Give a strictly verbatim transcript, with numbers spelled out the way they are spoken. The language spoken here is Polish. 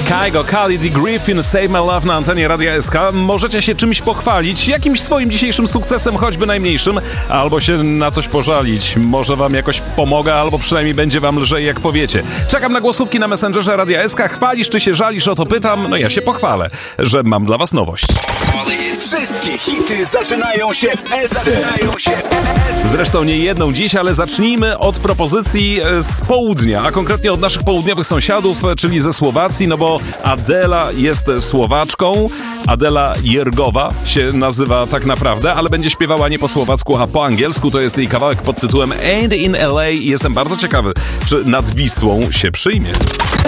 Kygo, Khalid i Griffin, Save My Love na antenie Radia S K. Możecie się czymś pochwalić, jakimś swoim dzisiejszym sukcesem, choćby najmniejszym, albo się na coś pożalić. Może wam jakoś pomogę, albo przynajmniej będzie wam lżej, jak powiecie. Czekam na głosówki na Messengerze Radia S K. Chwalisz czy się żalisz, o to pytam? No ja się pochwalę, że mam dla was nowość. Wszystkie hity zaczynają się w S C. Zresztą nie jedną dziś, ale zacznijmy od propozycji z południa, a konkretnie od naszych południowych sąsiadów, czyli ze Słowacji, no bo Adela jest Słowaczką. Adela Jergowa się nazywa tak naprawdę, ale będzie śpiewała nie po słowacku, a po angielsku. To jest jej kawałek pod tytułem Ain't in L A i jestem bardzo ciekawy, czy nad Wisłą się przyjmie.